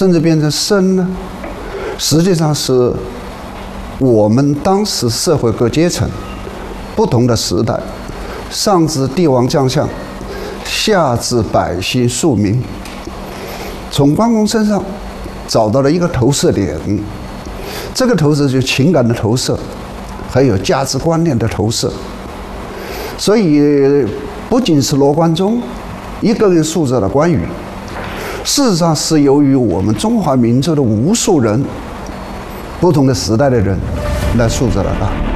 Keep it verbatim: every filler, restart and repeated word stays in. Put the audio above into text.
甚至变成生呢？实际上是我们当时社会各阶层、不同的时代，上至帝王将相，下至百姓庶民，从关公身上找到了一个投射点。这个投射就是情感的投射，还有价值观念的投射。所以，不仅是罗贯中一个人塑造了关羽，事实上是由于我们中华民族的无数人、不同的时代的人来塑造了他。